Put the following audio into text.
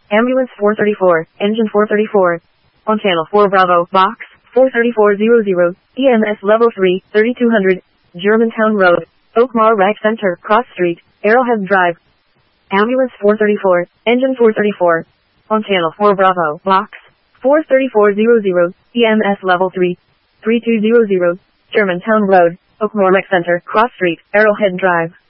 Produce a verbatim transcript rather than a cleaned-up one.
Ambulance four thirty-four, engine four thirty-four. On channel four Bravo, box four thirty-four hundred, E M S level three, thirty-two hundred, Germantown Road, Oakmar Rec Center, Cross Street, Arrowhead Drive. Ambulance four thirty-four, engine four thirty-four. On channel four Bravo, box four thirty-four hundred, E M S level three, thirty-two hundred, Germantown Road, Oakmar Rec Center, Cross Street, Arrowhead Drive.